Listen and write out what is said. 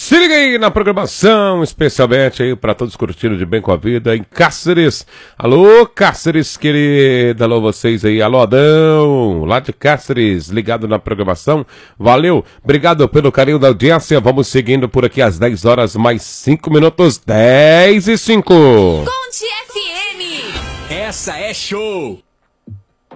Se liga aí na programação, especialmente aí para todos curtindo de bem com a vida em Cáceres. Alô, Cáceres, querida, alô vocês aí, alô Adão, lá de Cáceres, ligado na programação. Valeu, obrigado pelo carinho da audiência. Vamos seguindo por aqui às 10 horas mais 5 minutos, 10 e 5. Conte FM. Essa é show.